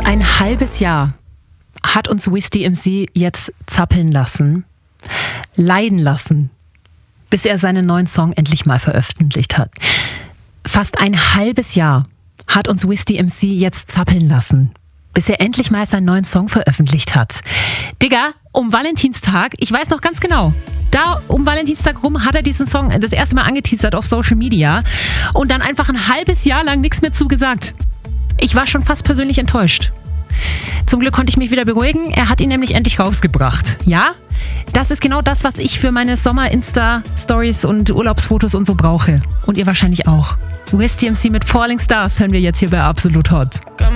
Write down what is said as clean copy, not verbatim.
Fast ein halbes Jahr hat uns Wiz DMC jetzt zappeln lassen, leiden lassen, bis er seinen neuen Song endlich mal veröffentlicht hat. Fast ein halbes Jahr hat uns Wiz DMC jetzt zappeln lassen, bis er endlich mal seinen neuen Song veröffentlicht hat. Digga, um Valentinstag, ich weiß noch ganz genau, da um Valentinstag rum hat er diesen Song das erste Mal angeteasert auf Social Media und dann einfach ein halbes Jahr lang nichts mehr zugesagt. Ich war schon fast persönlich enttäuscht. Zum Glück konnte ich mich wieder beruhigen. Er hat ihn nämlich endlich rausgebracht. Ja, das ist genau das, was ich für meine Sommer-Insta-Stories und Urlaubsfotos und so brauche. Und ihr wahrscheinlich auch. Wiz DMC mit Falling Stars hören wir jetzt hier bei Absolut Hot.